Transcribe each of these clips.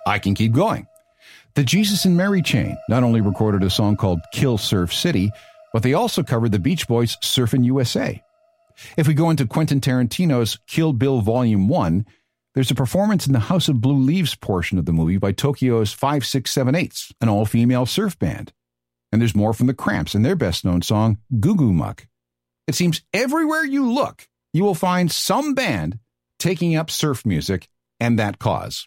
I can keep going. The Jesus and Mary Chain not only recorded a song called Kill Surf City, but they also covered the Beach Boys' Surfin' USA. If we go into Quentin Tarantino's Kill Bill Volume 1, there's a performance in the House of Blue Leaves portion of the movie by Tokyo's 5678, an all-female surf band. And there's more from the Cramps in their best-known song, Goo Goo Muck. It seems everywhere you look, you will find some band taking up surf music and that cause.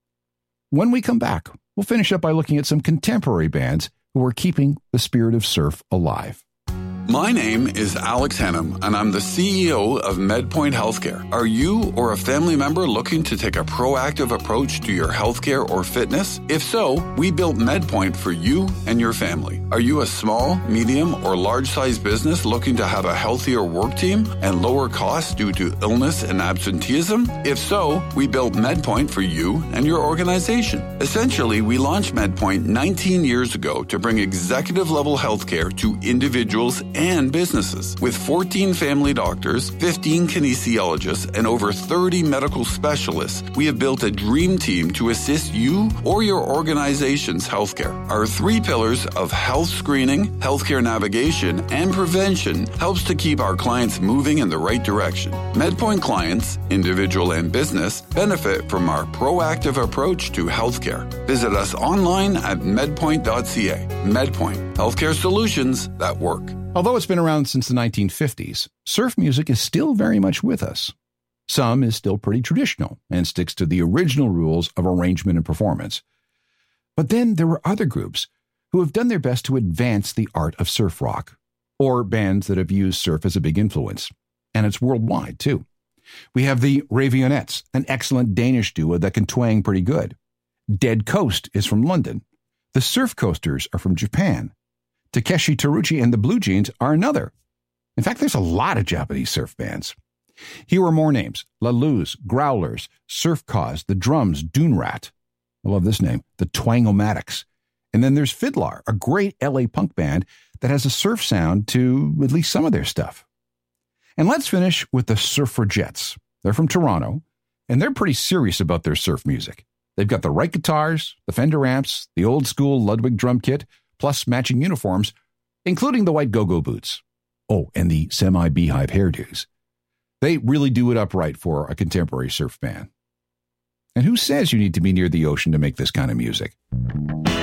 When we come back, we'll finish up by looking at some contemporary bands who are keeping the spirit of surf alive. My name is Alex Hannum, and I'm the CEO of MedPoint Healthcare. Are you or a family member looking to take a proactive approach to your healthcare or fitness? If so, we built MedPoint for you and your family. Are you a small, medium, or large-sized business looking to have a healthier work team and lower costs due to illness and absenteeism? If so, we built MedPoint for you and your organization. Essentially, we launched MedPoint 19 years ago to bring executive-level healthcare to individuals and businesses. With 14 family doctors, 15 kinesiologists, and over 30 medical specialists, we have built a dream team to assist you or your organization's healthcare. Our 3 pillars of health screening, healthcare navigation, and prevention helps to keep our clients moving in the right direction. MedPoint clients, individual and business, benefit from our proactive approach to healthcare. Visit us online at medpoint.ca. MedPoint, healthcare solutions that work. Although it's been around since the 1950s, surf music is still very much with us. Some is still pretty traditional and sticks to the original rules of arrangement and performance. But then there were other groups who have done their best to advance the art of surf rock, or bands that have used surf as a big influence. And it's worldwide, too. We have the Ravionettes, an excellent Danish duo that can twang pretty good. Dead Coast is from London. The Surf Coasters are from Japan. Takeshi Taruchi and the Blue Jeans are another. In fact, there's a lot of Japanese surf bands. Here are more names: La Luz, Growlers, Surf Cause, The Drums, Dune Rat. I love this name, the Twangomatics. And then there's Fiddlar, a great LA punk band that has a surf sound to at least some of their stuff. And let's finish with the Surfragettes. They're from Toronto, and they're pretty serious about their surf music. They've got the right guitars, the Fender amps, the old school Ludwig drum kit, plus matching uniforms, including the white go-go boots. Oh, and the semi-beehive hairdos. They really do it upright for a contemporary surf band. And who says you need to be near the ocean to make this kind of music?